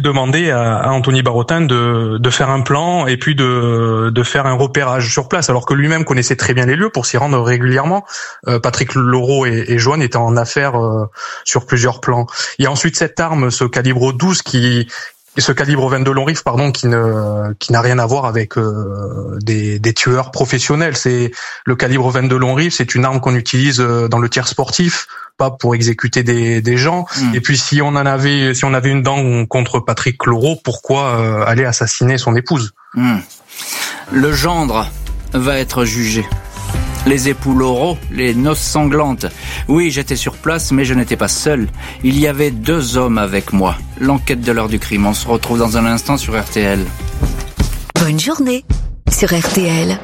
demandé à Anthony Barotin de faire un plan et puis de faire un repérage sur place, alors que lui-même connaissait très bien les lieux pour s'y rendre régulièrement. Patrick Laureau et Joanne étaient en affaire sur plusieurs plans. Il y a ensuite cette arme, ce calibre 12 ce calibre 22 long rifle, qui n'a rien à voir avec des tueurs professionnels. C'est le calibre 22 long rifle, c'est une arme qu'on utilise dans le tir sportif, pas pour exécuter des gens. Et puis si on avait une dent contre Patrick Laureau, pourquoi aller assassiner son épouse? Le gendre va être jugé. Les époux Laureau, les noces sanglantes. Oui, j'étais sur place, mais je n'étais pas seul. Il y avait 2 hommes avec moi. L'enquête de l'heure du crime. On se retrouve dans un instant sur RTL. Bonne journée sur RTL.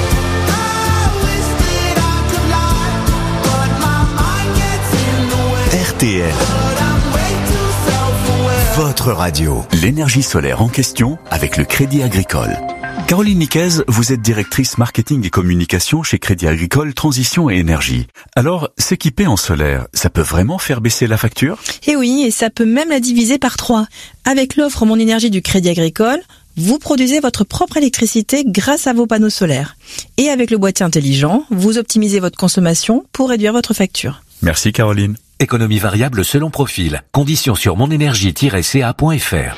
RTL. Votre radio. L'énergie solaire en question avec le Crédit Agricole. Caroline Niquez, vous êtes directrice marketing et communication chez Crédit Agricole Transition et Énergie. Alors, s'équiper en solaire, ça peut vraiment faire baisser la facture? Eh oui, et ça peut même la diviser par 3. Avec l'offre Mon Énergie du Crédit Agricole, vous produisez votre propre électricité grâce à vos panneaux solaires. Et avec le boîtier intelligent, vous optimisez votre consommation pour réduire votre facture. Merci Caroline. Économie variable selon profil. Conditions sur monenergie-ca.fr.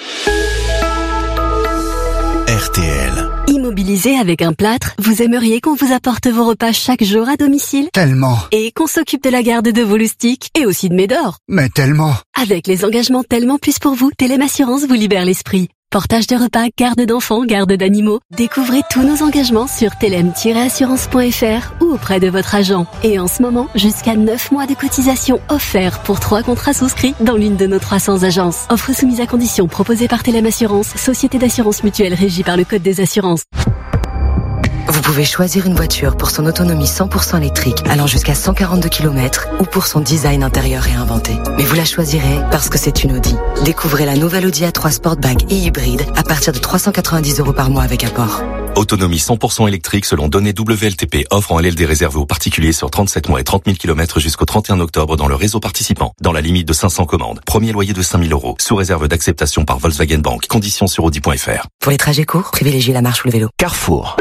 RTL. Immobilisé avec un plâtre, vous aimeriez qu'on vous apporte vos repas chaque jour à domicile? Tellement. Et qu'on s'occupe de la garde de vos loustiques et aussi de Médor? Mais tellement. Avec les engagements Tellement Plus pour vous, Telem Assurance vous libère l'esprit. Portage de repas, garde d'enfants, garde d'animaux. Découvrez tous nos engagements sur telem-assurance.fr ou auprès de votre agent. Et en ce moment, jusqu'à 9 mois de cotisation offerts pour 3 contrats souscrits dans l'une de nos 300 agences. Offre soumise à conditions proposée par Telem Assurance, société d'assurance mutuelle régie par le Code des assurances. Vous pouvez choisir une voiture pour son autonomie 100% électrique allant jusqu'à 142 km ou pour son design intérieur réinventé. Mais vous la choisirez parce que c'est une Audi. Découvrez la nouvelle Audi A3 Sportback et hybride à partir de 390 € par mois avec apport. Autonomie 100% électrique selon données WLTP, offre en LLD réservé aux particuliers sur 37 mois et 30 000 km jusqu'au 31 octobre dans le réseau participant, dans la limite de 500 commandes. Premier loyer de 5 000 €, sous réserve d'acceptation par Volkswagen Bank. Conditions sur Audi.fr. Pour les trajets courts, privilégiez la marche ou le vélo. Carrefour.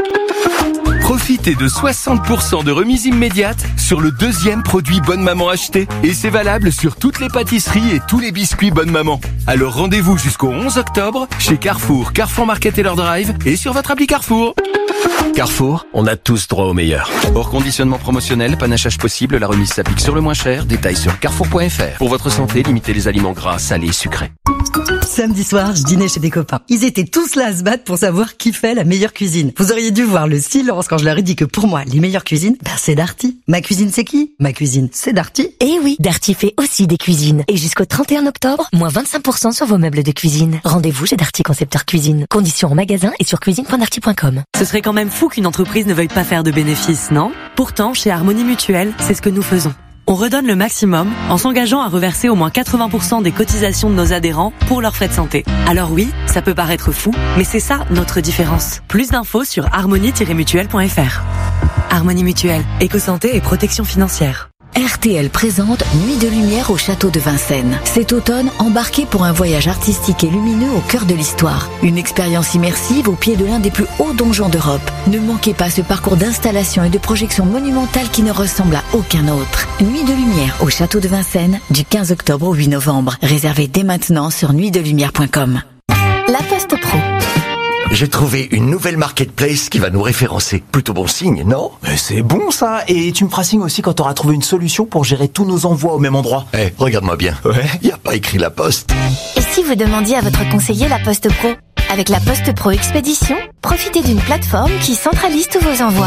Profitez de 60% de remise immédiate sur le 2e produit Bonne Maman acheté. Et c'est valable sur toutes les pâtisseries et tous les biscuits Bonne Maman. Alors rendez-vous jusqu'au 11 octobre chez Carrefour, Carrefour Market Taylor Drive et sur votre appli Carrefour. Carrefour, on a tous droit au meilleur. Hors conditionnement promotionnel, panachage possible, la remise s'applique sur le moins cher. Détails sur carrefour.fr. Pour votre santé, limitez les aliments gras, salés et sucrés. Samedi soir, je dînais chez des copains. Ils étaient tous là à se battre pour savoir qui fait la meilleure cuisine. Vous auriez dû voir le silence quand je leur ai dit que pour moi, les meilleures cuisines, c'est Darty. Ma cuisine, c'est qui? Ma cuisine, c'est Darty. Eh oui, Darty fait aussi des cuisines. Et jusqu'au 31 octobre, moins 25% sur vos meubles de cuisine. Rendez-vous chez Darty Concepteur Cuisine. Conditions en magasin et sur cuisine.darty.com. Ce serait quand même fou qu'une entreprise ne veuille pas faire de bénéfices, non? Pourtant, chez Harmonie Mutuelle, c'est ce que nous faisons. On redonne le maximum en s'engageant à reverser au moins 80% des cotisations de nos adhérents pour leurs frais de santé. Alors oui, ça peut paraître fou, mais c'est ça notre différence. Plus d'infos sur harmonie-mutuelle.fr. Harmonie Mutuelle, éco-santé et protection financière. RTL présente Nuit de lumière au château de Vincennes. Cet automne, embarquez pour un voyage artistique et lumineux au cœur de l'histoire. Une expérience immersive au pied de l'un des plus hauts donjons d'Europe. Ne manquez pas ce parcours d'installation et de projection monumentale qui ne ressemble à aucun autre. Nuit de lumière au château de Vincennes du 15 octobre au 8 novembre. Réservez dès maintenant sur nuitdelumière.com. La Poste Pro. J'ai trouvé une nouvelle marketplace qui va nous référencer. Plutôt bon signe, non? Mais c'est bon ça. Et tu me feras signe aussi quand t'auras trouvé une solution pour gérer tous nos envois au même endroit. Regarde-moi bien. Ouais. Y a pas écrit La Poste. Et si vous demandiez à votre conseiller La Poste Pro? Avec La Poste Pro Expédition, profitez d'une plateforme qui centralise tous vos envois.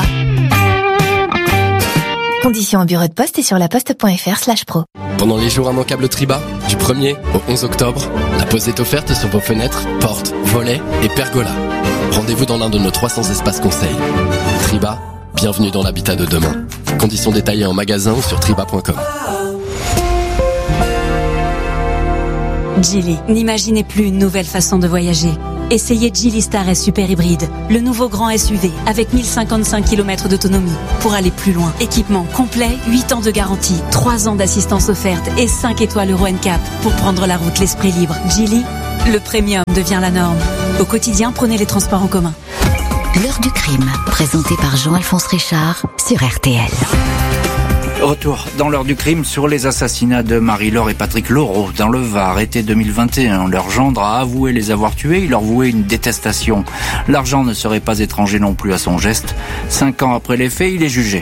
Conditions au bureau de poste et sur laposte.fr/pro. Pendant les jours immanquables Triba, du 1er au 11 octobre, la pause est offerte sur vos fenêtres, portes, volets et pergolas. Rendez-vous dans l'un de nos 300 espaces conseils. Triba, bienvenue dans l'habitat de demain. Conditions détaillées en magasin ou sur triba.com. Geely, n'imaginez plus une nouvelle façon de voyager. Essayez Geely Star S Super Hybride, le nouveau grand SUV avec 1055 km d'autonomie pour aller plus loin. Équipement complet, 8 ans de garantie, 3 ans d'assistance offerte et 5 étoiles Euro NCAP pour prendre la route l'esprit libre. Geely, Le premium devient la norme. Au quotidien, prenez les transports en commun. L'heure du crime, présentée par Jean-Alphonse Richard sur RTL. Retour dans l'heure du crime sur les assassinats de Marie-Laure et Patrick Laureau dans le Var, été 2021. Leur gendre a avoué les avoir tués, il leur vouait une détestation. L'argent ne serait pas étranger non plus à son geste. 5 ans après les faits, il est jugé.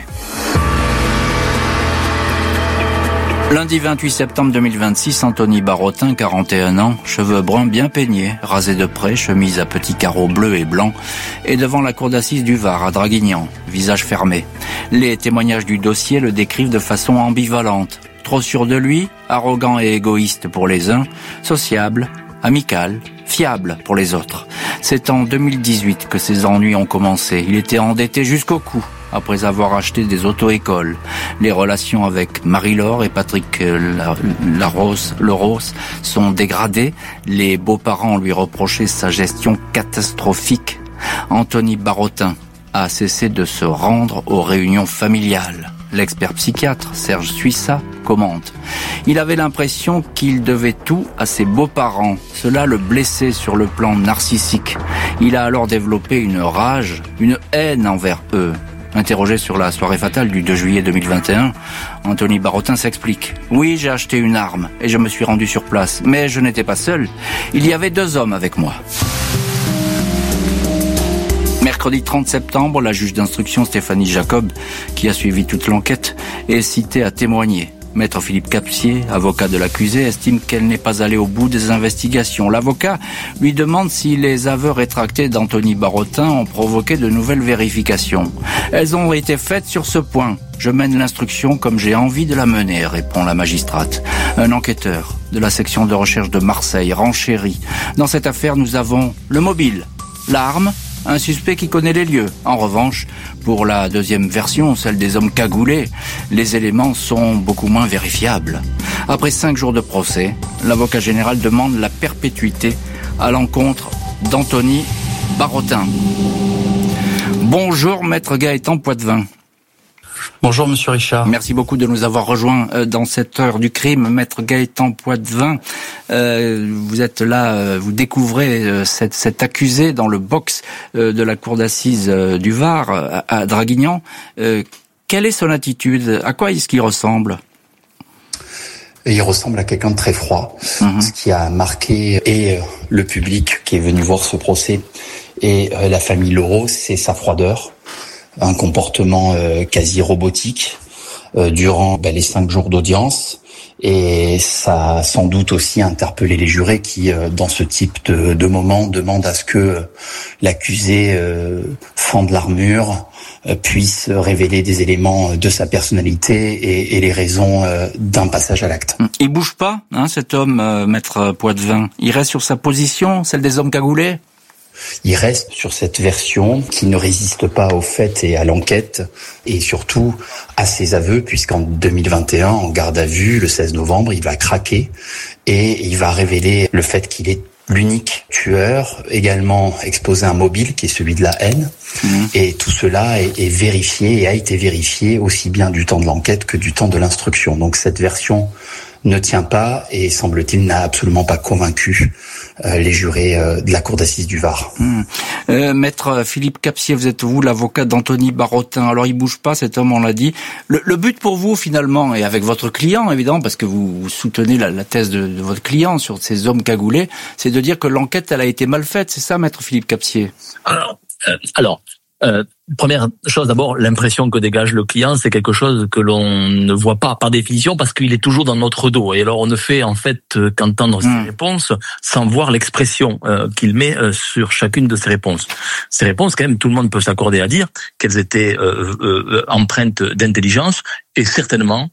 Lundi 28 septembre 2026, Anthony Barotin, 41 ans, cheveux bruns bien peignés, rasés de près, chemise à petits carreaux bleus et blancs, est devant la cour d'assises du Var à Draguignan, visage fermé. Les témoignages du dossier le décrivent de façon ambivalente. Trop sûr de lui, arrogant et égoïste pour les uns, sociable, amical, fiable pour les autres. C'est en 2018 que ses ennuis ont commencé. Il était endetté jusqu'au cou après avoir acheté des auto-écoles. Les relations avec Marie-Laure et Patrick Laureau sont dégradées. Les beaux-parents lui reprochaient sa gestion catastrophique. Anthony Barotin a cessé de se rendre aux réunions familiales. L'expert psychiatre Serge Suissa commente. Il avait l'impression qu'il devait tout à ses beaux-parents. Cela le blessait sur le plan narcissique. Il a alors développé une rage, une haine envers eux. Interrogé sur la soirée fatale du 2 juillet 2021, Anthony Barotin s'explique. Oui, j'ai acheté une arme et je me suis rendu sur place. Mais je n'étais pas seul. Il y avait 2 hommes avec moi. Mercredi 30 septembre, la juge d'instruction Stéphanie Jacob, qui a suivi toute l'enquête, est citée à témoigner. Maître Philippe Capsier, avocat de l'accusé, estime qu'elle n'est pas allée au bout des investigations. L'avocat lui demande si les aveux rétractés d'Anthony Barotin ont provoqué de nouvelles vérifications. Elles ont été faites sur ce point. Je mène l'instruction comme j'ai envie de la mener, répond la magistrate. Un enquêteur de la section de recherche de Marseille renchérit. Dans cette affaire, nous avons le mobile, l'arme, un suspect qui connaît les lieux. En revanche, pour la deuxième version, celle des hommes cagoulés, les éléments sont beaucoup moins vérifiables. Après 5 jours de procès, l'avocat général demande la perpétuité à l'encontre d'Anthony Barotin. Bonjour, maître Gaëtan Poitvin. Bonjour Monsieur Richard. Merci beaucoup de nous avoir rejoints dans cette heure du crime, maître Gaëtan Poitvin. Vous êtes là, vous découvrez cet accusé dans le box de la cour d'assises du Var à Draguignan. Quelle est son attitude? À quoi est-ce qu'il ressemble? Il ressemble à quelqu'un de très froid. Ce qui a marqué et le public qui est venu voir ce procès et la famille Laureau, c'est sa froideur. Un comportement quasi robotique durant les 5 jours d'audience, et ça a sans doute aussi interpellé les jurés qui, dans ce type de moment, demandent à ce que l'accusé fende l'armure, puisse révéler des éléments de sa personnalité et les raisons d'un passage à l'acte. Il bouge pas, cet homme, maître Poitvin. Il reste sur sa position, celle des hommes cagoulés? Il reste sur cette version qui ne résiste pas aux faits et à l'enquête, et surtout à ses aveux, puisqu'en 2021, en garde à vue, le 16 novembre, il va craquer et il va révéler le fait qu'il est l'unique tueur, également exposer un mobile qui est celui de la haine. Et tout cela est vérifié et a été vérifié aussi bien du temps de l'enquête que du temps de l'instruction. Donc cette version ne tient pas et, semble-t-il, n'a absolument pas convaincu les jurés de la cour d'assises du Var. Maître Philippe Capsier, vous êtes l'avocat d'Anthony Barotin. Alors il bouge pas, cet homme, on l'a dit. Le but pour vous, finalement, et avec votre client, évidemment, parce que vous soutenez la thèse de votre client sur ces hommes cagoulés, c'est de dire que l'enquête, elle a été mal faite. C'est ça, maître Philippe Capsier? Alors, première chose, d'abord, l'impression que dégage le client, c'est quelque chose que l'on ne voit pas par définition parce qu'il est toujours dans notre dos. Et alors, on ne fait en fait qu'entendre ses réponses sans voir l'expression qu'il met sur chacune de ses réponses. Ces réponses, quand même, tout le monde peut s'accorder à dire qu'elles étaient empreintes d'intelligence et certainement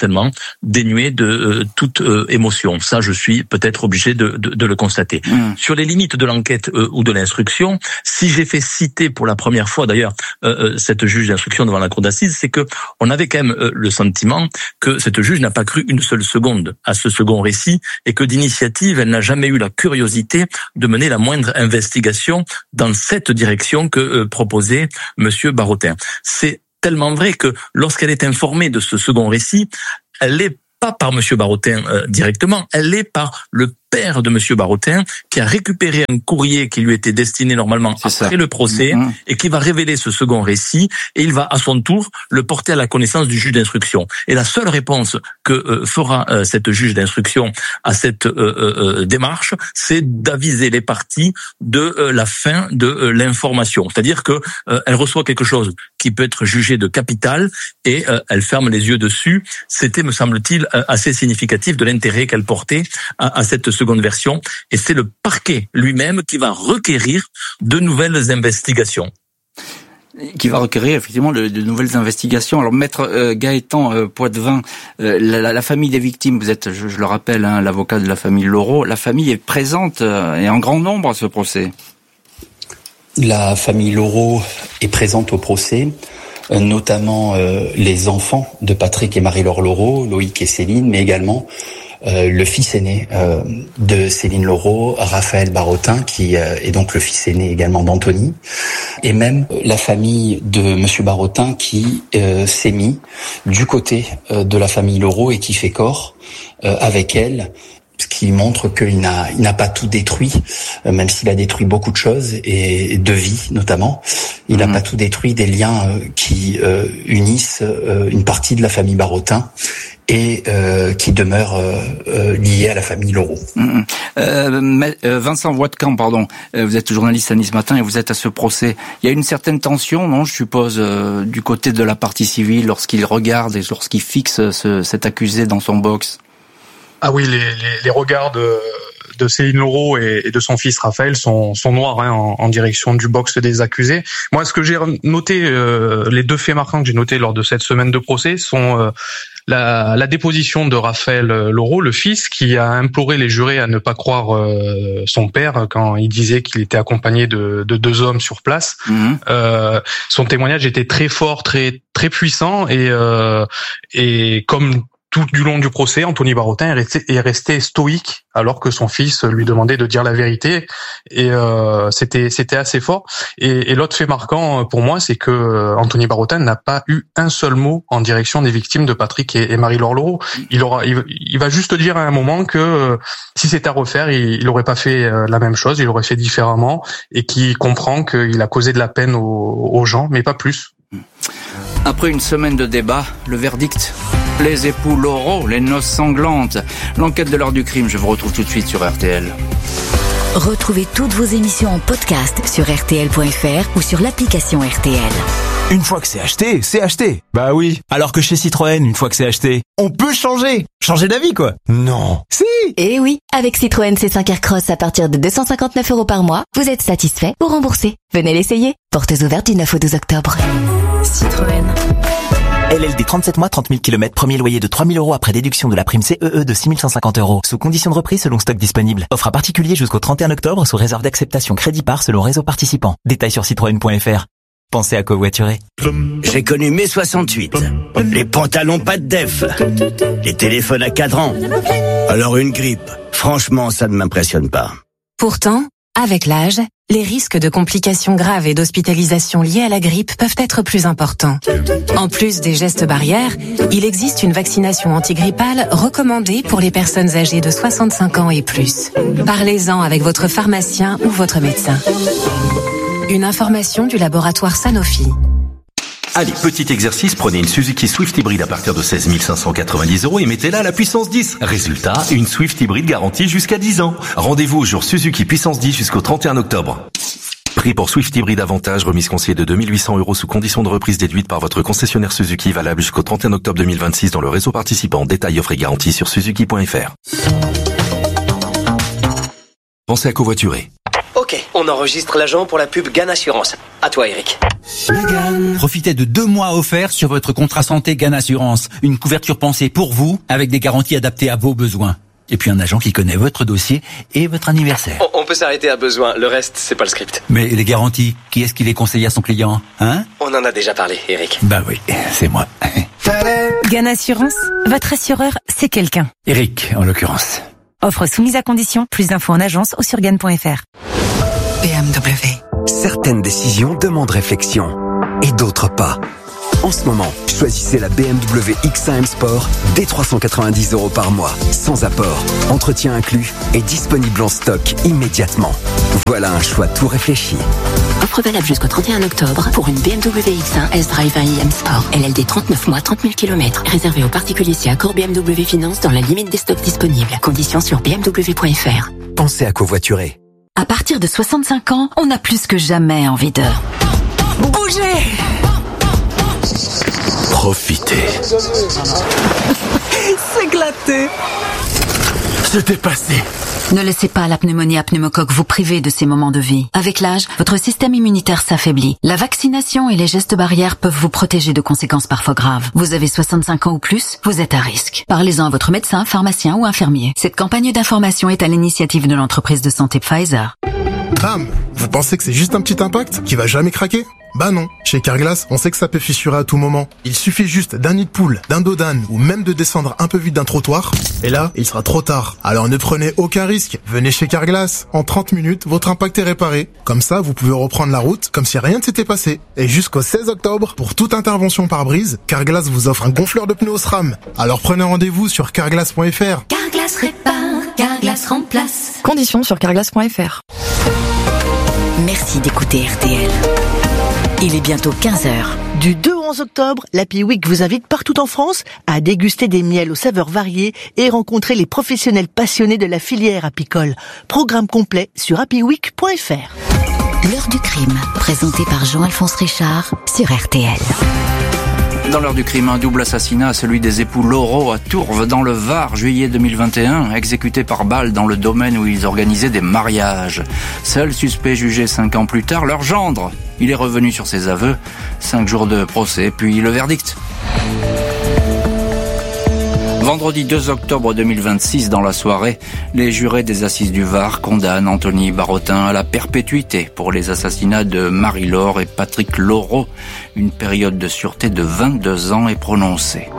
dénuées de toute émotion. Ça, je suis peut-être obligé de le constater. Sur les limites de l'enquête ou de l'instruction, si j'ai fait citer pour la première fois, d'ailleurs, cette juge d'instruction devant la cour d'assises, c'est que on avait quand même le sentiment que cette juge n'a pas cru une seule seconde à ce second récit et que d'initiative, elle n'a jamais eu la curiosité de mener la moindre investigation dans cette direction que proposait Monsieur Barotin. C'est tellement vrai que lorsqu'elle est informée de ce second récit, elle l'est pas par Monsieur Barotin directement, elle l'est par le père de Monsieur Barotin qui a récupéré un courrier qui lui était destiné normalement après le procès et qui va révéler ce second récit et il va à son tour le porter à la connaissance du juge d'instruction. Et la seule réponse que fera cette juge d'instruction à cette démarche, c'est d'aviser les parties de la fin de l'information. C'est-à-dire que elle reçoit quelque chose qui peut être jugé de capital et elle ferme les yeux dessus. C'était, me semble-t-il, assez significatif de l'intérêt qu'elle portait à cette seconde version. Et c'est le parquet lui-même qui va requérir de nouvelles investigations. Qui va requérir effectivement de nouvelles investigations. Alors maître Gaëtan Poitvin, la famille des victimes, vous êtes, je le rappelle, l'avocat de la famille Laureau, la famille est présente et en grand nombre à ce procès. La famille Laureau est présente au procès, notamment les enfants de Patrick et Marie-Laure Laureau, Loïc et Céline, mais également le fils aîné de Céline Laureau, Raphaël Barotin, qui est donc le fils aîné également d'Anthony, et même la famille de Monsieur Barotin qui s'est mis du côté de la famille Laureau et qui fait corps avec elle, ce qui montre qu'il n'a pas tout détruit, même s'il a détruit beaucoup de choses, et de vie notamment. Il n'a pas tout détruit, des liens qui unissent une partie de la famille Barotin et qui demeurent liés à la famille Laureau. Vincent Voitcamp, vous êtes journaliste à Nice Matin et vous êtes à ce procès. Il y a une certaine tension, non, je suppose, du côté de la partie civile lorsqu'il regarde et lorsqu'il fixe cet accusé dans son box. Ah oui, les regards de Céline Laureau et de son fils Raphaël sont noirs en direction du box des accusés. Moi, ce que j'ai noté, les deux faits marquants que j'ai notés lors de cette semaine de procès sont la déposition de Raphaël Laureau, le fils, qui a imploré les jurés à ne pas croire son père quand il disait qu'il était accompagné de deux hommes sur place. Son témoignage était très fort, très puissant et comme tout du long du procès, Anthony Barotin est resté stoïque alors que son fils lui demandait de dire la vérité et c'était assez fort. Et l'autre fait marquant pour moi, c'est que Anthony Barotin n'a pas eu un seul mot en direction des victimes de Patrick et Marie-Laure Laureau. Il va juste dire à un moment que si c'était à refaire, il aurait pas fait la même chose, il aurait fait différemment et qu'il comprend qu'il a causé de la peine aux gens, mais pas plus. Après une semaine de débat, le verdict. Les époux Laureau, les noces sanglantes. L'enquête de l'heure du crime, je vous retrouve tout de suite sur RTL. Retrouvez toutes vos émissions en podcast sur rtl.fr ou sur l'application RTL. Une fois que c'est acheté, c'est acheté. Bah oui. Alors que chez Citroën, une fois que c'est acheté, on peut changer. Changer d'avis, quoi. Non. Si. Eh oui. Avec Citroën C5 Aircross à partir de 259 € par mois, vous êtes satisfait ou remboursé. Venez l'essayer. Portes ouvertes du 9 au 12 octobre. Citroën. LLD 37 mois, 30 000 km, premier loyer de 3 000 € après déduction de la prime CEE de 6 150 €. Sous condition de reprise selon stock disponible. Offre à particulier jusqu'au 31 octobre sous réserve d'acceptation crédit par selon réseau participant. Détails sur citroën.fr. Pensez à covoiturer. J'ai connu mai 68. Les pantalons pas de def. Les téléphones à cadran. Alors une grippe. Franchement, ça ne m'impressionne pas. Pourtant, avec l'âge, les risques de complications graves et d'hospitalisation liées à la grippe peuvent être plus importants. En plus des gestes barrières, il existe une vaccination antigrippale recommandée pour les personnes âgées de 65 ans et plus. Parlez-en avec votre pharmacien ou votre médecin. Une information du laboratoire Sanofi. Allez, petit exercice, prenez une Suzuki Swift hybride à partir de 16 590 € et mettez-la à la puissance 10. Résultat, une Swift hybride garantie jusqu'à 10 ans. Rendez-vous au jour Suzuki puissance 10 jusqu'au 31 octobre. Prix pour Swift hybride avantage, remise conseillée de 2 800 € sous condition de reprise déduite par votre concessionnaire Suzuki, valable jusqu'au 31 octobre 2026 dans le réseau participant. Détails offre et garantie sur suzuki.fr. Pensez à covoiturer. Ok, on enregistre l'agent pour la pub GAN Assurance. À toi, Eric. Profitez de 2 mois offerts sur votre contrat santé GAN Assurance. Une couverture pensée pour vous, avec des garanties adaptées à vos besoins. Et puis un agent qui connaît votre dossier et votre anniversaire. On peut s'arrêter à besoin, le reste, c'est pas le script. Mais les garanties, qui est-ce qui les conseille à son client, hein? On en a déjà parlé, Eric. Bah oui, c'est moi. GAN Assurance, votre assureur, c'est quelqu'un. Eric, en l'occurrence. Offre soumise à condition, plus d'infos en agence ou sur GAN.fr. BMW. Certaines décisions demandent réflexion et d'autres pas. En ce moment, Choisissez la BMW X1 M Sport dès 390 € par mois, sans apport, entretien inclus et disponible en stock immédiatement. Voilà un choix tout réfléchi. Offre valable jusqu'au 31 octobre pour une BMW X1 S-Drive IM Sport. LLD 39 mois, 30 000 km. Réservé aux particuliers si accord BMW Finance dans la limite des stocks disponibles. Conditions sur bmw.fr. Pensez à covoiturer. À partir de 65 ans, on a plus que jamais envie de bouger. Profitez. S'éclater. C'était passé. Ne laissez pas la pneumonie à pneumocoque vous priver de ces moments de vie. Avec l'âge, votre système immunitaire s'affaiblit. La vaccination et les gestes barrières peuvent vous protéger de conséquences parfois graves. Vous avez 65 ans ou plus, vous êtes à risque. Parlez-en à votre médecin, pharmacien ou infirmier. Cette campagne d'information est à l'initiative de l'entreprise de santé Pfizer. Bam! Vous pensez que c'est juste un petit impact qui va jamais craquer? Bah non. Chez Carglass, on sait que ça peut fissurer à tout moment. Il suffit juste d'un nid de poule, d'un dos d'âne ou même de descendre un peu vite d'un trottoir. Et là, il sera trop tard. Alors ne prenez aucun risque. Venez chez Carglass. En 30 minutes, votre impact est réparé. Comme ça, vous pouvez reprendre la route comme si rien ne s'était passé. Et jusqu'au 16 octobre, pour toute intervention par brise, Carglass vous offre un gonfleur de pneus SRAM. Alors prenez rendez-vous sur carglass.fr. Carglass répare, Carglass remplace. Conditions sur carglass.fr. Merci d'écouter RTL. Il est bientôt 15h. Du 2 au 11 octobre, l'Happy Week vous invite partout en France à déguster des miels aux saveurs variées et rencontrer les professionnels passionnés de la filière apicole. Programme complet sur happyweek.fr. L'heure du crime, présenté par Jean-Alphonse Richard sur RTL. Dans l'heure du crime, un double assassinat, celui des époux Laureau à Tourves dans le Var, juillet 2021, exécutés par balle dans le domaine où ils organisaient des mariages. Seul suspect jugé 5 ans plus tard, leur gendre. Il est revenu sur ses aveux, 5 jours de procès, puis le verdict. Vendredi 2 octobre 2026, dans la soirée, les jurés des assises du Var condamnent Anthony Barotin à la perpétuité pour les assassinats de Marie-Laure et Patrick Laureau. Une période de sûreté de 22 ans est prononcée.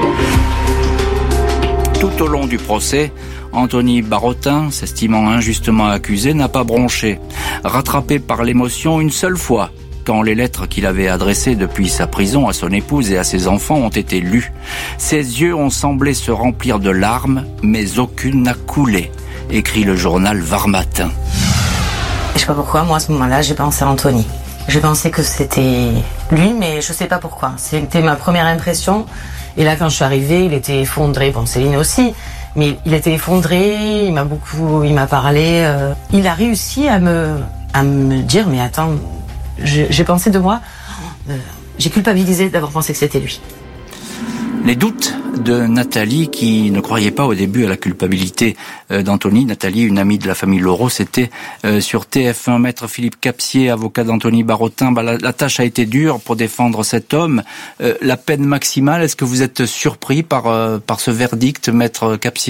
Tout au long du procès, Anthony Barotin, s'estimant injustement accusé, n'a pas bronché. Rattrapé par l'émotion une seule fois, quand les lettres qu'il avait adressées depuis sa prison à son épouse et à ses enfants ont été lues. Ses yeux ont semblé se remplir de larmes, mais aucune n'a coulé, écrit le journal Var Matin. Je sais pas pourquoi, moi à ce moment-là, j'ai pensé à Anthony. Je pensais que c'était lui, mais je sais pas pourquoi. C'était ma première impression. Et là, quand je suis arrivée, il était effondré. Bon, Céline aussi. Mais il était effondré, il m'a parlé. Il a réussi à me dire, mais attends, j'ai pensé de moi, j'ai culpabilisé d'avoir pensé que c'était lui. Les doutes de Nathalie, qui ne croyait pas au début à la culpabilité d'Anthony. Nathalie, une amie de la famille Laureau, c'était sur TF1. Maître Philippe Capsier, avocat d'Anthony Barotin. La tâche a été dure pour défendre cet homme. La peine maximale, est-ce que vous êtes surpris par ce verdict, Maître Capsier ?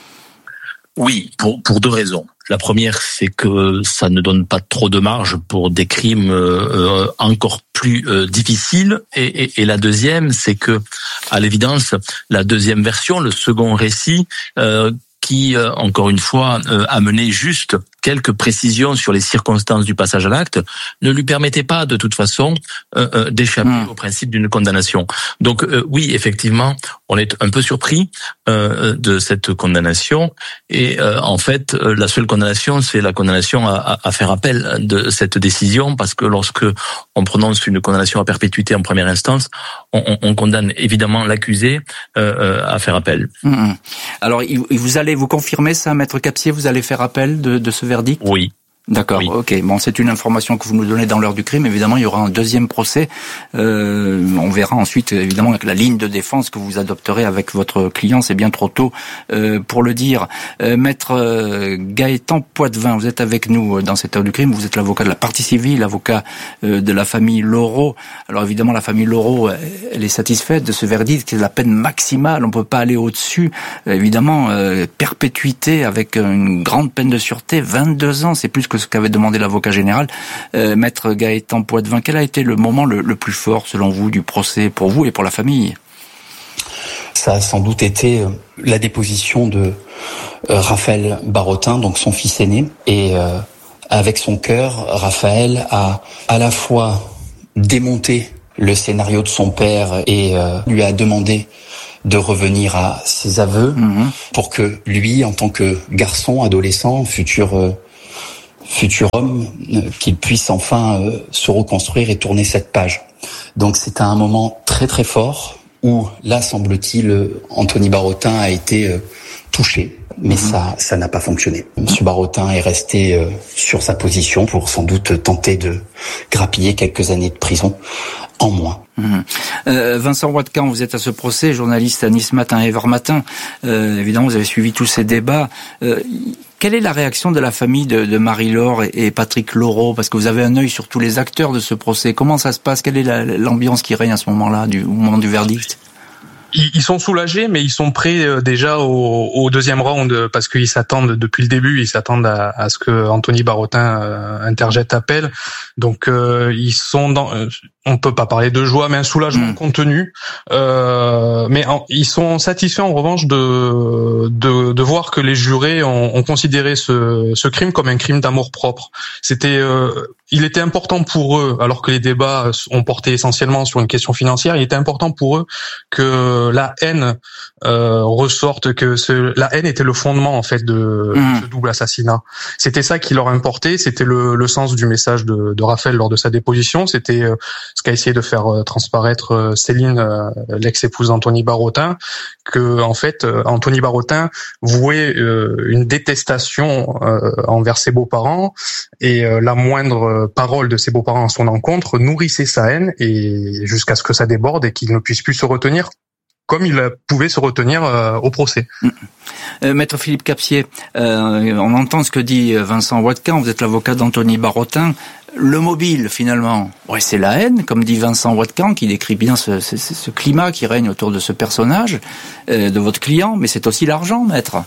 Oui, pour 2 raisons. La première, c'est que ça ne donne pas trop de marge pour des crimes encore plus difficiles. Et la deuxième, c'est que, à l'évidence, la deuxième version, le second récit, qui, encore une fois, amenait juste quelques précisions sur les circonstances du passage à l'acte, ne lui permettait pas, de toute façon, d'échapper au principe d'une condamnation. Donc, oui, effectivement, on est un peu surpris de cette condamnation. Et en fait, la seule condamnation, c'est la condamnation à faire appel de cette décision, parce que lorsque on prononce une condamnation à perpétuité en première instance, on condamne évidemment l'accusé à faire appel. Alors, vous allez vous confirmer ça, Maître Capsier, vous allez faire appel de ce verdict ? Oui. D'accord, oui. Ok. Bon, c'est une information que vous nous donnez dans l'heure du crime. Évidemment, il y aura un deuxième procès. On verra ensuite, évidemment, avec la ligne de défense que vous adopterez avec votre client. C'est bien trop tôt pour le dire. Maître Gaëtan Poitvin, vous êtes avec nous dans cette heure du crime. Vous êtes l'avocat de la partie civile, l'avocat de la famille Laureau. Alors évidemment, la famille Laureau, elle est satisfaite de ce verdict, qui est la peine maximale. On peut pas aller au-dessus. Évidemment, perpétuité avec une grande peine de sûreté, 22 ans, c'est plus que ce qu'avait demandé l'avocat général. Maître Gaëtan Poitvin, quel a été le moment le plus fort, selon vous, du procès pour vous et pour la famille ? Ça a sans doute été la déposition de Raphaël Barotin, donc son fils aîné. Et avec son cœur, Raphaël a à la fois démonté le scénario de son père et lui a demandé de revenir à ses aveux pour que lui, en tant que garçon, adolescent, futur homme, qu'il puisse enfin se reconstruire et tourner cette page. Donc c'est un moment très très fort où là, semble-t-il, Anthony Barotin a été touché. Mais ça n'a pas fonctionné. Monsieur Barotin est resté sur sa position pour sans doute tenter de grappiller quelques années de prison en moins. Vincent Watkan, vous êtes à ce procès, journaliste à Nice Matin et Var Matin. Évidemment, vous avez suivi tous ces débats. Quelle est la réaction de la famille de Marie-Laure et Patrick Laureau? Parce que vous avez un œil sur tous les acteurs de ce procès. Comment ça se passe? Quelle est l'ambiance qui règne à ce moment-là, au moment du verdict? Ils sont soulagés, mais ils sont prêts déjà au deuxième round parce qu'ils s'attendent depuis le début, ils s'attendent à ce que Anthony Barotin interjette appel. Donc ils sont on peut pas parler de joie, mais un soulagement contenu. Mais ils sont satisfaits en revanche de voir que les jurés ont considéré ce crime comme un crime d'amour propre. Il était important pour eux, alors que les débats ont porté essentiellement sur une question financière, il était important pour eux que la haine ressorte, la haine était le fondement en fait de ce double assassinat. C'était ça qui leur importait, c'était le sens du message de Raphaël lors de sa déposition, c'était ce qu'a essayé de faire transparaître Céline, l'ex-épouse d'Anthony Barotin, que en fait Anthony Barotin vouait une détestation envers ses beaux-parents et la moindre parole de ses beaux-parents à son encontre nourrissait sa haine et jusqu'à ce que ça déborde et qu'il ne puisse plus se retenir comme il pouvait se retenir au procès. Maître Philippe Capsier, on entend ce que dit Vincent Watkan, vous êtes l'avocat d'Anthony Barotin. Le mobile, finalement, c'est la haine, comme dit Vincent Watkan, qui décrit bien ce climat qui règne autour de ce personnage, de votre client, mais c'est aussi l'argent, maître.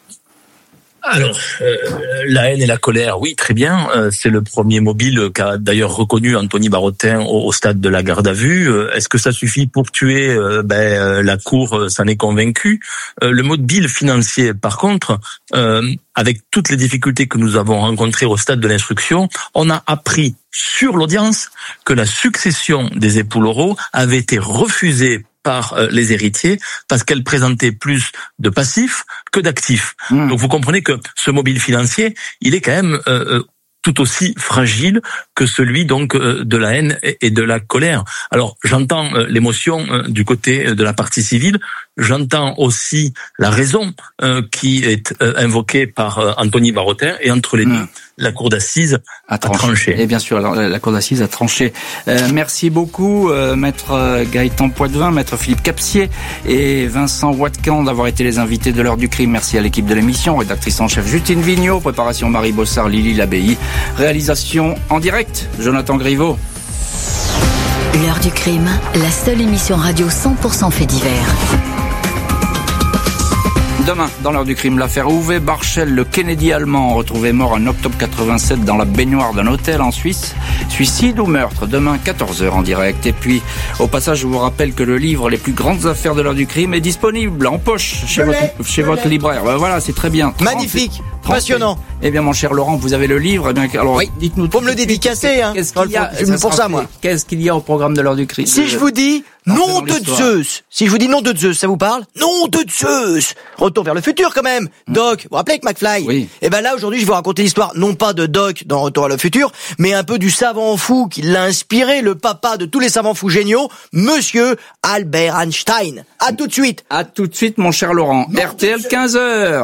Alors, la haine et la colère, oui, très bien. C'est le premier mobile qu'a d'ailleurs reconnu Anthony Barotin au stade de la garde à vue. Est-ce que ça suffit pour tuer? La Cour s'en est convaincue. Le mobile financier, par contre, avec toutes les difficultés que nous avons rencontrées au stade de l'instruction, on a appris sur l'audience que la succession des époux Laureau avait été refusée par les héritiers parce qu'elle présentait plus de passifs que d'actifs. Donc vous comprenez que ce mobile financier, il est quand même tout aussi fragile que celui donc de la haine et de la colère. Alors j'entends l'émotion du côté de la partie civile, j'entends aussi la raison qui est invoquée par Anthony Barotin, et entre les deux, la cour d'assises a tranché. Et bien sûr, alors, la cour d'assises a tranché. Merci beaucoup, maître Gaëtan Poitvin, maître Philippe Capsier et Vincent Watkan d'avoir été les invités de l'heure du crime. Merci à l'équipe de l'émission, rédactrice en chef Justine Vignot, préparation Marie Bossard, Lily Labbaye, réalisation en direct Jonathan Griveau. L'heure du crime, la seule émission radio 100% fait divers. Demain, dans l'heure du crime, l'affaire Uwe Barschel, le Kennedy allemand, retrouvé mort en octobre 87 dans la baignoire d'un hôtel en Suisse. Suicide ou meurtre? Demain, 14h en direct. Et puis, au passage, je vous rappelle que le livre Les plus grandes affaires de l'heure du crime est disponible en poche chez votre libraire. Voilà, c'est très bien. Magnifique, passionnant. Eh bien, mon cher Laurent, vous avez le livre. Eh bien, alors, oui. Dites-nous. Pour me le dédicacer, hein. Qu'est-ce qu'il y a pour ça, moi. Qu'est-ce qu'il y a au programme de l'heure du crime? Si je vous dis nom de Zeus, ça vous parle? Nom de Zeus. Retour vers le futur, quand même. Doc, vous vous rappelez avec McFly? Oui. Et ben là, aujourd'hui, je vais vous raconter l'histoire, non pas de Doc dans Retour vers le futur, mais un peu du savant fou qui l'a inspiré, le papa de tous les savants fous géniaux, Monsieur Albert Einstein. À tout de suite. À tout de suite, mon cher Laurent. RTL 15h.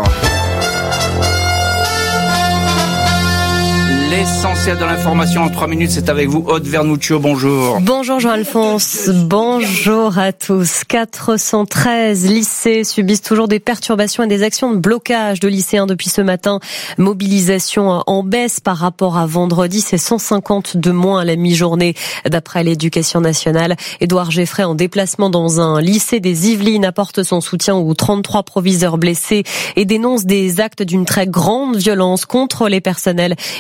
L'essentiel de l'information en 3 minutes, c'est avec vous, Aude Vernuccio, bonjour. Bonjour Jean-Alphonse, bonjour à tous. 413 lycées subissent toujours des perturbations et des actions de blocage de lycéens depuis ce matin. Mobilisation en baisse par rapport à vendredi, c'est 150 de moins à la mi-journée d'après l'Éducation nationale. Édouard Geffray, en déplacement dans un lycée des Yvelines, apporte son soutien aux 33 proviseurs blessés et dénonce des actes d'une très grande violence contre les personnels et contre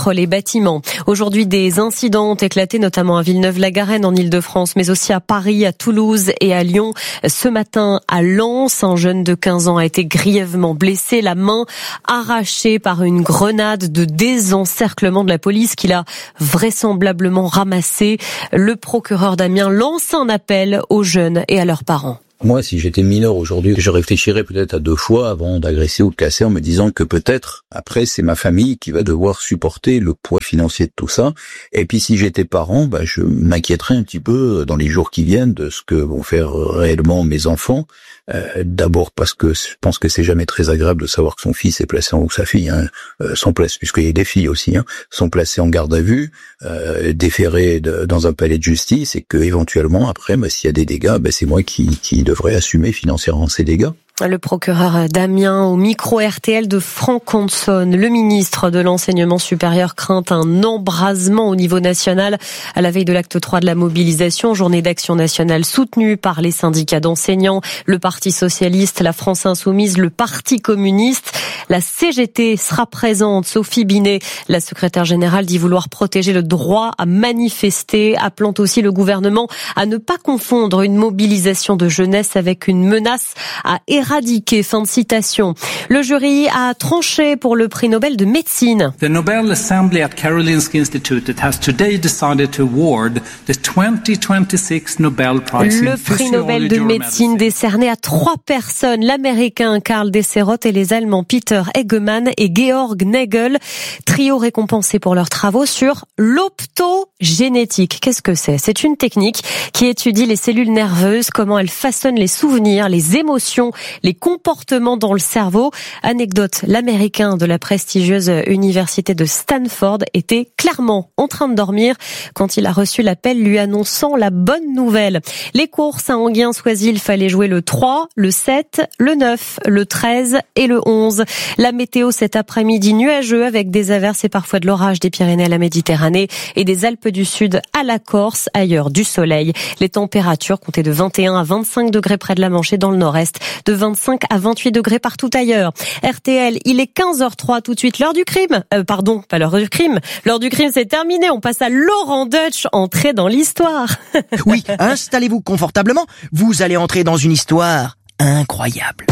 entre les bâtiments. Aujourd'hui, des incidents ont éclaté, notamment à Villeneuve-la-Garenne en Île-de-France, mais aussi à Paris, à Toulouse et à Lyon. Ce matin, à Lens, un jeune de 15 ans a été grièvement blessé, la main arrachée par une grenade de désencerclement de la police qu'il a vraisemblablement ramassée. Le procureur d'Amiens lance un appel aux jeunes et à leurs parents. Moi, si j'étais mineur aujourd'hui, je réfléchirais peut-être à 2 fois avant d'agresser ou de casser en me disant que peut-être, après, c'est ma famille qui va devoir supporter le poids financier de tout ça. Et puis, si j'étais parent, je m'inquiéterais un petit peu dans les jours qui viennent de ce que vont faire réellement mes enfants. D'abord parce que je pense que c'est jamais très agréable de savoir que son fils est placé ou sa fille sont placés, puisqu'il y a des filles aussi, sont placés en garde à vue, déférés dans un palais de justice, et que éventuellement après, s'il y a des dégâts, c'est moi qui devrais assumer financièrement ces dégâts. Le procureur d'Amiens au micro RTL de Franck Hanson. Le ministre de l'Enseignement supérieur craint un embrasement au niveau national à la veille de l'acte 3 de la mobilisation, journée d'action nationale soutenue par les syndicats d'enseignants, le Parti socialiste, la France insoumise, le Parti communiste. La CGT sera présente. Sophie Binet, la secrétaire générale, dit vouloir protéger le droit à manifester, appelant aussi le gouvernement à ne pas confondre une mobilisation de jeunesse avec une menace à éradiquer. Fin de citation. Le jury a tranché pour le prix Nobel de médecine. The Nobel Assembly at Karolinska Institute has today decided to award the 2026 Nobel Prize. Le prix Nobel de médecine décerné à 3 personnes, l'américain Karl Desserot et les allemands Peter Eggemann et Georg Nagel, trio récompensé pour leurs travaux sur l'optogénétique. Qu'est-ce que c'est ? C'est une technique qui étudie les cellules nerveuses, comment elles façonnent les souvenirs, les émotions, les comportements dans le cerveau. Anecdote, l'américain de la prestigieuse université de Stanford était clairement en train de dormir quand il a reçu l'appel lui annonçant la bonne nouvelle. Les courses à Enghien-Soisy, il fallait jouer le 3, le 7, le 9, le 13 et le 11. La météo cet après-midi nuageux avec des averses et parfois de l'orage des Pyrénées à la Méditerranée et des Alpes du Sud à la Corse, ailleurs du soleil. Les températures comptaient de 21 à 25 degrés près de la Manche et dans le nord-est, de 25 à 28 degrés partout ailleurs. RTL, il est 15h03 tout de suite, l'heure du crime. Pardon, pas l'heure du crime. L'heure du crime, c'est terminé. On passe à Laurent Deutsch, entrée dans l'histoire. Oui, installez-vous confortablement. Vous allez entrer dans une histoire incroyable.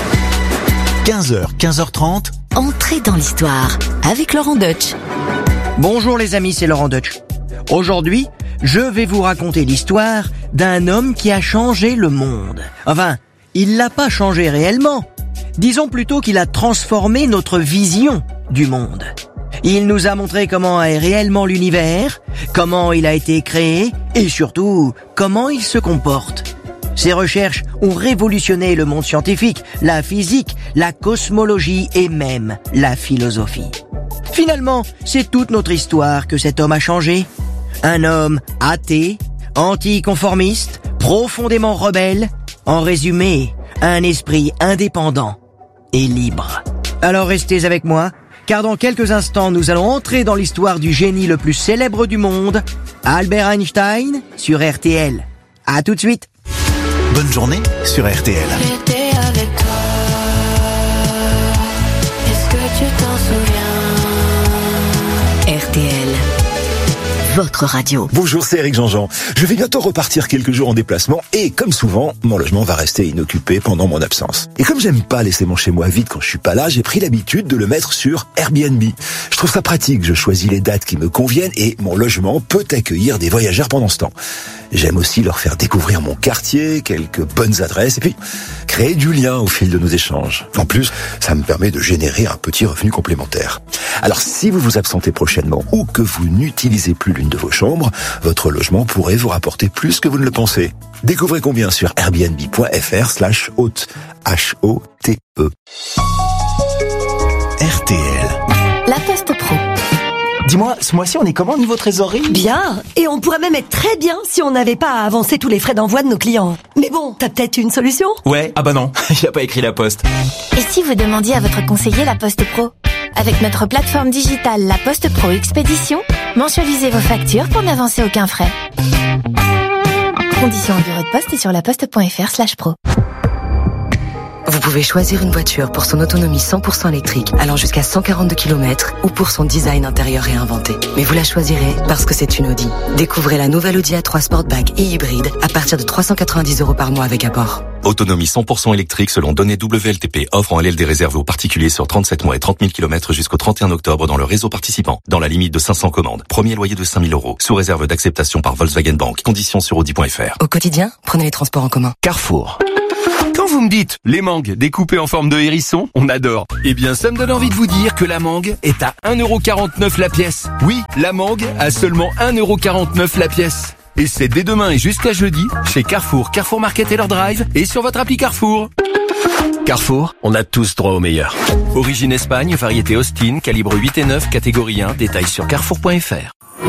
15h, 15h30. Entrée dans l'histoire avec Laurent Deutsch. Bonjour les amis, c'est Laurent Deutsch. Aujourd'hui, je vais vous raconter l'histoire d'un homme qui a changé le monde. Enfin, il l'a pas changé réellement. Disons plutôt qu'il a transformé notre vision du monde. Il nous a montré comment est réellement l'univers, comment il a été créé et surtout comment il se comporte. Ses recherches ont révolutionné le monde scientifique, la physique, la cosmologie et même la philosophie. Finalement, c'est toute notre histoire que cet homme a changé. Un homme athée, anticonformiste, profondément rebelle. En résumé, un esprit indépendant et libre. Alors restez avec moi, car dans quelques instants, nous allons entrer dans l'histoire du génie le plus célèbre du monde, Albert Einstein, sur RTL. À tout de suite. Bonne journée sur RTL. J'étais avec toi. Est-ce que tu t'en souviens? RTL, votre radio. Bonjour, c'est Eric Jean-Jean. Je vais bientôt repartir quelques jours en déplacement et comme souvent, mon logement va rester inoccupé pendant mon absence. Et comme j'aime pas laisser mon chez-moi vide quand je suis pas là, j'ai pris l'habitude de le mettre sur Airbnb. Je trouve ça pratique, je choisis les dates qui me conviennent et mon logement peut accueillir des voyageurs pendant ce temps. J'aime aussi leur faire découvrir mon quartier, quelques bonnes adresses et puis créer du lien au fil de nos échanges. En plus, ça me permet de générer un petit revenu complémentaire. Alors si vous vous absentez prochainement ou que vous n'utilisez plus l'une de vos chambres, votre logement pourrait vous rapporter plus que vous ne le pensez. Découvrez combien sur airbnb.fr/hôte. H-O-T-E. RTL. La Poste Pro. Dis-moi, ce mois-ci, on est comment niveau trésorerie? Bien, et on pourrait même être très bien si on n'avait pas à avancer tous les frais d'envoi de nos clients. Mais bon, t'as peut-être une solution? Ouais, ah bah non, il a pas écrit la Poste. Et si vous demandiez à votre conseiller la Poste Pro? Avec notre plateforme digitale La Poste Pro Expédition, mensualisez vos factures pour n'avancer aucun frais. Conditions en bureau de poste et sur laposte.fr/pro. Vous pouvez choisir une voiture pour son autonomie 100% électrique, allant jusqu'à 142 km, ou pour son design intérieur réinventé. Mais vous la choisirez parce que c'est une Audi. Découvrez la nouvelle Audi A3 Sportback et hybride à partir de 390 € par mois avec apport. Autonomie 100% électrique selon données WLTP. Offre en LLD réservée aux particuliers sur 37 mois et 30 000 km jusqu'au 31 octobre dans le réseau participant. Dans la limite de 500 commandes. Premier loyer de 5 000 €. Sous réserve d'acceptation par Volkswagen Bank. Conditions sur Audi.fr. Au quotidien, prenez les transports en commun. Carrefour. Quand vous me dites les mangues découpées en forme de hérisson, on adore. Eh bien, ça me donne envie de vous dire que la mangue est à 1,49 € la pièce. Oui, la mangue à seulement 1,49 € la pièce. Et c'est dès demain et jusqu'à jeudi, chez Carrefour, Carrefour Market et leur drive, et sur votre appli Carrefour. Carrefour, on a tous droit au meilleur. Origine Espagne, variété Austin, calibre 8 et 9, catégorie 1, détails sur carrefour.fr.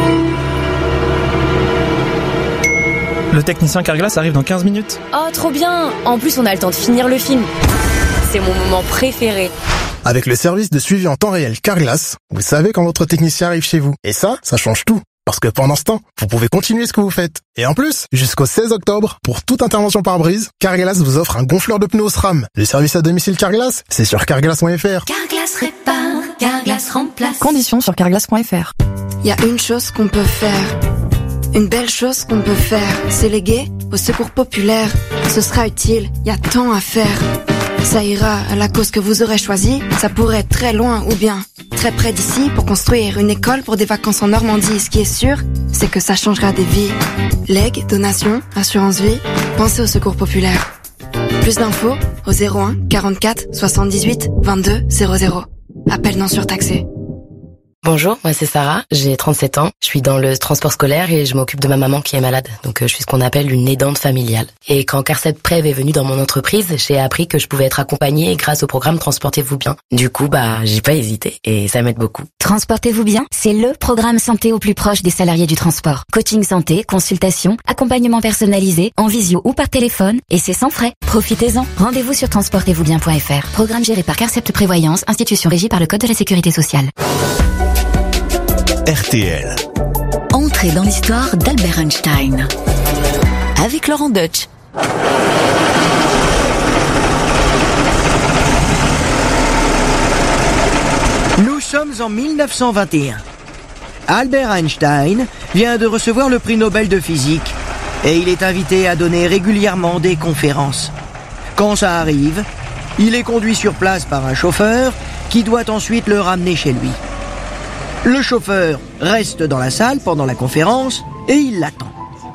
Le technicien Carglass arrive dans 15 minutes. Oh, trop bien! En plus, on a le temps de finir le film. C'est mon moment préféré. Avec le service de suivi en temps réel Carglass, vous savez quand votre technicien arrive chez vous. Et ça change tout. Parce que pendant ce temps, vous pouvez continuer ce que vous faites. Et en plus, jusqu'au 16 octobre, pour toute intervention par brise, Carglass vous offre un gonfleur de pneus SRAM. Le service à domicile Carglass, c'est sur carglass.fr. Carglass répare, Carglass remplace. Conditions sur carglass.fr. Il y a une chose qu'on peut faire. Une belle chose qu'on peut faire, c'est léguer au secours populaire. Ce sera utile, il y a tant à faire. Ça ira à la cause que vous aurez choisie. Ça pourrait être très loin ou bien très près d'ici pour construire une école pour des vacances en Normandie. Ce qui est sûr, c'est que ça changera des vies. Legs, donations, assurance vie, pensez au secours populaire. Plus d'infos au 01 44 78 22 00. Appel non surtaxé. Bonjour, moi c'est Sarah, j'ai 37 ans, je suis dans le transport scolaire et je m'occupe de ma maman qui est malade. Donc je suis ce qu'on appelle une aidante familiale. Et quand Carset Prev est venu dans mon entreprise, j'ai appris que je pouvais être accompagnée grâce au programme Transportez-vous bien. Du coup, j'ai pas hésité et ça m'aide beaucoup. Transportez-vous bien, c'est le programme santé au plus proche des salariés du transport. Coaching santé, consultation, accompagnement personnalisé, en visio ou par téléphone, et c'est sans frais. Profitez-en. Rendez-vous sur transportez-vous-bien.fr. Programme géré par Carcept Prévoyance, institution régie par le Code de la Sécurité sociale. RTL. Entrez dans l'histoire d'Albert Einstein. Avec Laurent Deutsch. Nous sommes en 1921. Albert Einstein vient de recevoir le prix Nobel de physique et il est invité à donner régulièrement des conférences. Quand ça arrive, il est conduit sur place par un chauffeur qui doit ensuite le ramener chez lui. Le chauffeur reste dans la salle pendant la conférence et il l'attend.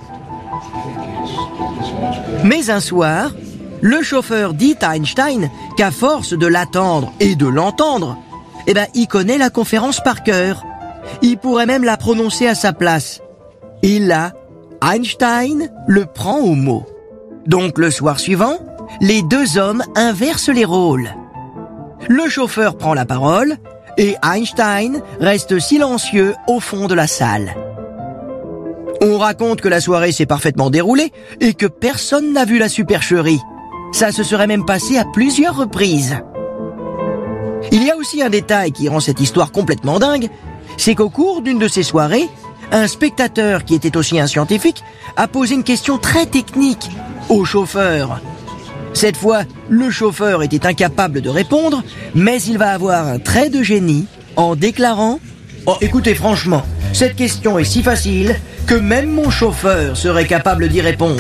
Mais un soir, le chauffeur dit à Einstein qu'à force de l'attendre et de l'entendre, il connaît la conférence par cœur. Il pourrait même la prononcer à sa place. Et là, Einstein le prend au mot. Donc le soir suivant, les deux hommes inversent les rôles. Le chauffeur prend la parole et Einstein reste silencieux au fond de la salle. On raconte que la soirée s'est parfaitement déroulée et que personne n'a vu la supercherie. Ça se serait même passé à plusieurs reprises. Il y a aussi un détail qui rend cette histoire complètement dingue, c'est qu'au cours d'une de ces soirées, un spectateur qui était aussi un scientifique a posé une question très technique au chauffeur. Cette fois, le chauffeur était incapable de répondre, mais il va avoir un trait de génie en déclarant « Oh, écoutez, franchement, cette question est si facile que même mon chauffeur serait capable d'y répondre. »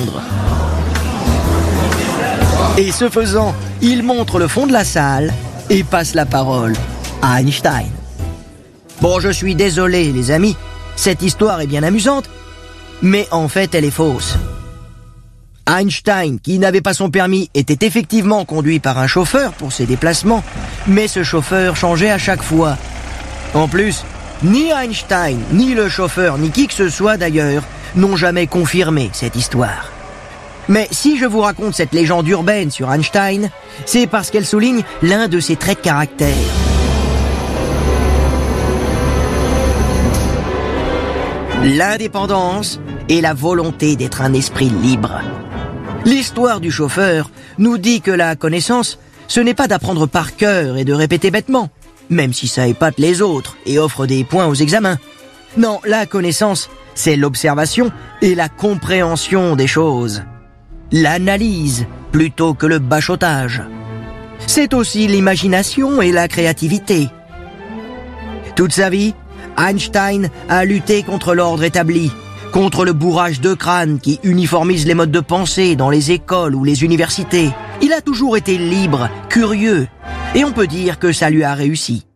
Et ce faisant, il montre le fond de la salle et passe la parole à Einstein. Bon, je suis désolé, les amis, cette histoire est bien amusante, mais en fait, elle est fausse. Einstein, qui n'avait pas son permis, était effectivement conduit par un chauffeur pour ses déplacements, mais ce chauffeur changeait à chaque fois. En plus, ni Einstein, ni le chauffeur, ni qui que ce soit d'ailleurs, n'ont jamais confirmé cette histoire. Mais si je vous raconte cette légende urbaine sur Einstein, c'est parce qu'elle souligne l'un de ses traits de caractère. L'indépendance et la volonté d'être un esprit libre. L'histoire du chauffeur nous dit que la connaissance, ce n'est pas d'apprendre par cœur et de répéter bêtement, même si ça épate les autres et offre des points aux examens. Non, la connaissance, c'est l'observation et la compréhension des choses. L'analyse plutôt que le bachotage. c'est aussi l'imagination et la créativité. Toute sa vie, Einstein a lutté contre l'ordre établi, contre le bourrage de crâne qui uniformise les modes de pensée dans les écoles ou les universités. Il a toujours été libre, curieux, et on peut dire que ça lui a réussi.